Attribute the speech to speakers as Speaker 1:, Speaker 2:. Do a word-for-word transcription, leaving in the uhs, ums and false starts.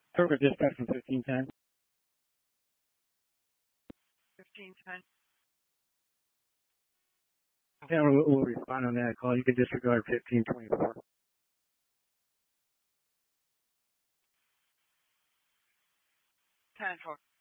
Speaker 1: Turtle dispatch from fifteen ten.
Speaker 2: fifteen ten.
Speaker 1: Yeah, we'll, we'll respond on that call. You can disregard fifteen twenty-four.
Speaker 2: ten four.